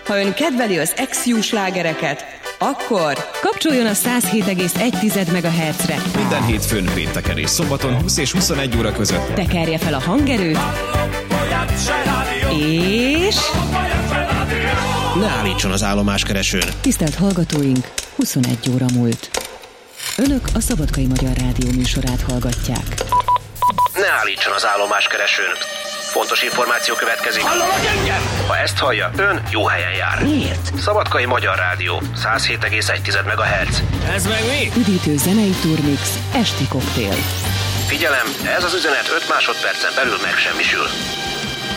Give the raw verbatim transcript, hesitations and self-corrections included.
Ha ön kedveli az ex-Jú slágereket, akkor kapcsoljon a száz hét egész egy megahertzre. Minden hétfőn, pénteken és szombaton húsz és huszonegy óra között. Tekerje fel a hangerőt, és ne állítson az állomáskeresőn. Tisztelt hallgatóink, huszonegy óra múlt. Önök a Szabadkai Magyar Rádió műsorát hallgatják. Ne állítson az állomáskeresőn. Fontos információ következik. Hallanak engem? Ha ezt hallja, ön jó helyen jár. Miért? Szabadkai Magyar Rádió, száz hét egész egy megahertz. Ez meg mi? Üdítő zenei turmix, esti koktél. Figyelem, ez az üzenet öt másodpercen belül megsemmisül.